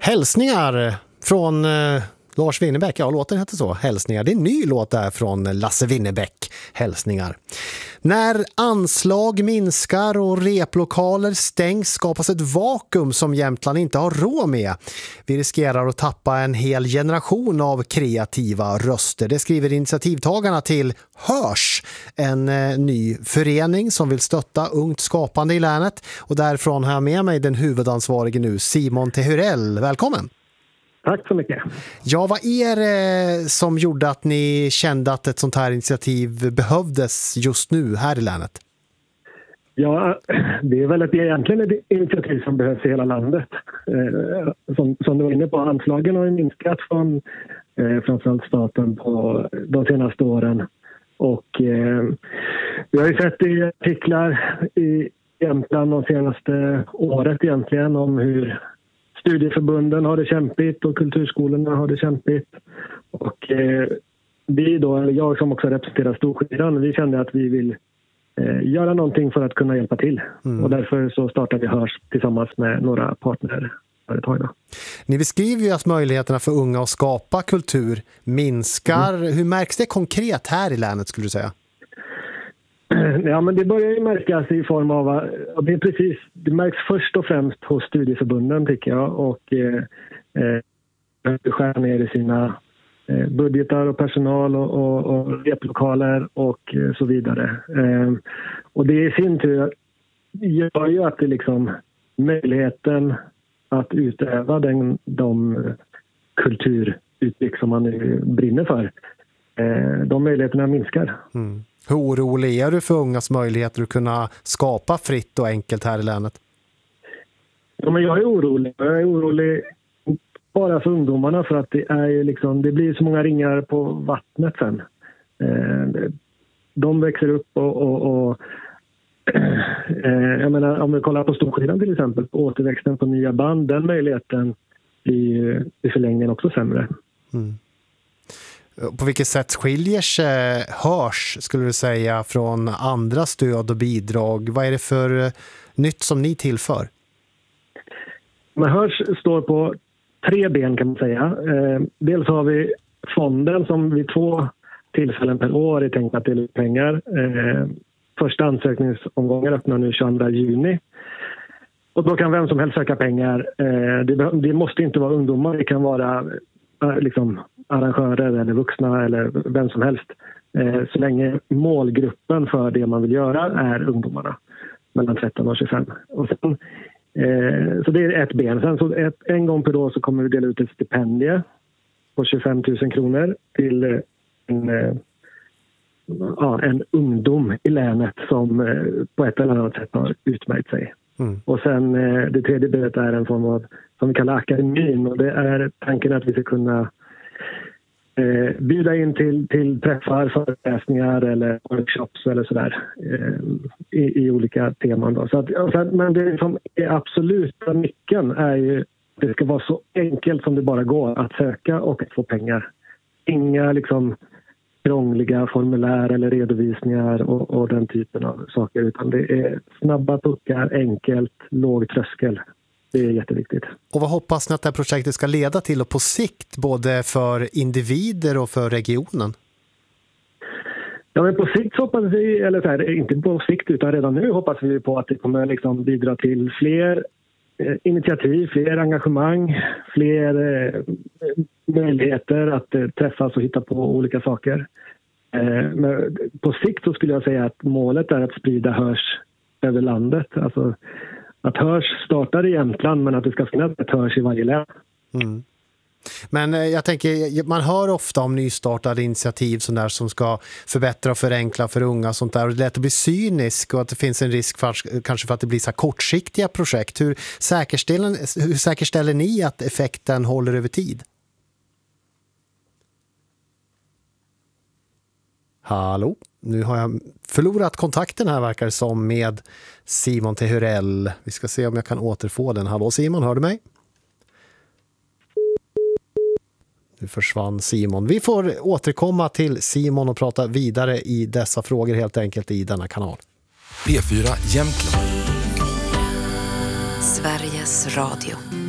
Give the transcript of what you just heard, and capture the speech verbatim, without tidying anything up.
Hälsningar från eh, Lars Winnerbäck. Ja, låten heter så. Hälsningar. Det är en ny låt där från Lasse Winnerbäck. Hälsningar. När anslag minskar och replokaler stängs skapas ett vakuum som Jämtland inte har råd med. Vi riskerar att tappa en hel generation av kreativa röster. Det skriver initiativtagarna till Hörs, en eh, ny förening som vill stötta ungt skapande i länet. Och därifrån har jag med mig den huvudansvarige nu, Simon Tehurell. Välkommen! Tack så mycket. Ja, vad är det som gjorde att ni kände att ett sånt här initiativ behövdes just nu här i länet? Ja, det är väl ett, egentligen ett initiativ som behövs i hela landet. Eh, som, som du var inne på, anslagen har minskat från eh, framförallt staten på de senaste åren. Och eh, vi har ju sett i artiklar i Jämtland de senaste året egentligen om hur studieförbunden har det kämpigt och kulturskolorna har det kämpigt. Och eh, vi då, eller jag som också representerar Storskyran, vi kände att vi vill eh, göra någonting för att kunna hjälpa till. Mm. Och därför så startade vi Hörs tillsammans med några partnerföretag då. Ni beskriver ju att möjligheterna för unga att skapa kultur minskar. Mm. Hur märks det konkret här i länet skulle du säga? Ja, men det börjar ju märkas i form av att det är precis, det märks först och främst hos studieförbunden tycker jag, och eh, eh, skär ner i sina eh, budgetar och personal och, och, och replokaler och eh, så vidare. Eh, och det i sin tur gör ju att det liksom möjligheten att utöva den, de kulturuttryck som man nu brinner för, eh, de möjligheterna minskar. Mm. Hur orolig är du för ungas möjligheter att kunna skapa fritt och enkelt här i länet? Ja, men jag är orolig. Jag är orolig bara för ungdomarna för att det, är liksom, det blir så många ringar på vattnet sen. De växer upp och... och, och jag menar, om vi kollar på Storskyran till exempel, på återväxten på nya band, den möjligheten blir i förlängningen också sämre. Mm. På vilket sätt skiljer sig Hörs, skulle du säga, från andra stöd och bidrag? Vad är det för nytt som ni tillför? Men Hörs står på tre ben kan man säga. Eh, dels har vi fonden som vid två tillfällen per år är tänkt att dela ut pengar. Eh, första ansökningsomgången öppnar nu tjugoandra juni. Och då kan vem som helst söka pengar. Eh, det, det måste inte vara ungdomar, det kan vara eh, liksom arrangörer eller vuxna eller vem som helst. Eh, så länge målgruppen för det man vill göra är ungdomarna mellan tretton och tjugofem. Och sen, eh, så det är ett ben. Sen så ett, en gång per år så kommer vi dela ut ett stipendie på tjugofem tusen kronor till en, eh, ja, en ungdom i länet som eh, på ett eller annat sätt har utmärkt sig. Mm. Och sen eh, det tredje benet är en form av som vi kallar akademin, och det är tanken att vi ska kunna Eh, bjuda in till, till träffar, föreläsningar eller workshops eller sådär eh, i, i olika teman. Då. Så att, så, men det som är absoluta nyckeln är ju att det ska vara så enkelt som det bara går att söka och att få pengar. Inga liksom krångliga formulär eller redovisningar och, och den typen av saker, utan det är snabba puckar, enkelt, låg tröskel. Det är jätteviktigt. Och vad hoppas ni att det här projektet ska leda till och på sikt, både för individer och för regionen? Ja, men på sikt hoppas vi, eller så här, inte på sikt utan redan nu hoppas vi på att det kommer liksom bidra till fler eh, initiativ, fler engagemang, fler eh, möjligheter att eh, träffas och hitta på olika saker. Eh, men på sikt så skulle jag säga att målet är att sprida Hörs över landet. Alltså att Hörs startar i Jämtland, men att det ska finnas ett Hörs i varje län. Mm. Men jag tänker, man hör ofta om nystartade initiativ sån där, som ska förbättra och förenkla för unga och sånt där. Och det är lätt att bli cynisk och att det finns en risk för, kanske för att det blir så här kortsiktiga projekt. Hur säkerställer, hur säkerställer ni att effekten håller över tid? Hallå, nu har jag förlorat kontakten här verkar som med Simon Tehurell. Vi ska se om jag kan återfå den. Hallå Simon, hör du mig? Nu försvann Simon. Vi får återkomma till Simon och prata vidare i dessa frågor helt enkelt i denna kanal. P fyra Jämtland. Sveriges Radio.